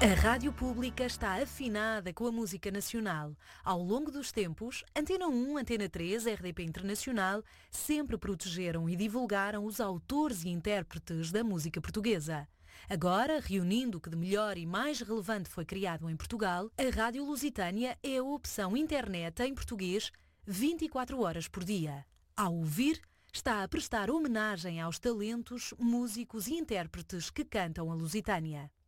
A Rádio Pública está afinada com a música nacional. Ao longo dos tempos, Antena 1, Antena 3, RDP Internacional sempre protegeram e divulgaram os autores e intérpretes da música portuguesa. Agora, reunindo o que de melhor e mais relevante foi criado em Portugal, a Rádio Lusitânia é a opção internet em português 24 horas por dia. Ao ouvir, está a prestar homenagem aos talentos, músicos e intérpretes que cantam a Lusitânia.